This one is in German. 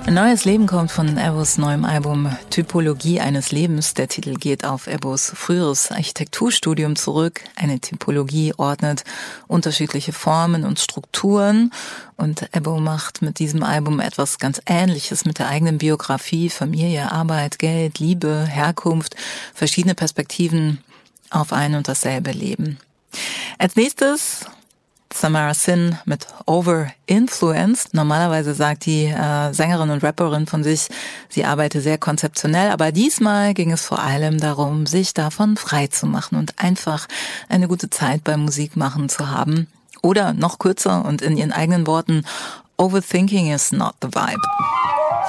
Ein neues Leben kommt von Ebbo's neuem Album Typologie eines Lebens. Der Titel geht auf Ebbo's früheres Architekturstudium zurück. Eine Typologie ordnet unterschiedliche Formen und Strukturen. Und Ebbo macht mit diesem Album etwas ganz Ähnliches mit der eigenen Biografie, Familie, Arbeit, Geld, Liebe, Herkunft, verschiedene Perspektiven auf ein und dasselbe Leben. Als nächstes Samara Sin mit Over-Influenced. Normalerweise sagt die Sängerin und Rapperin von sich, sie arbeite sehr konzeptionell, aber diesmal ging es vor allem darum, sich davon frei zu machen und einfach eine gute Zeit beim Musikmachen zu haben. Oder noch kürzer und in ihren eigenen Worten, Overthinking is not the vibe.